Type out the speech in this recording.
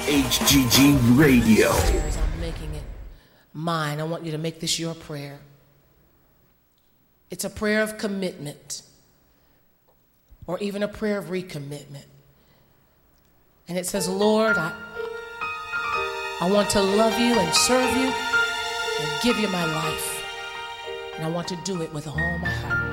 HGG Radio. I'm making it mine. I want you to make this your prayer. It's a prayer of commitment, or even a prayer of recommitment. And it says, Lord, I want to love you and serve you and give you my life. And I want to do it with all my heart.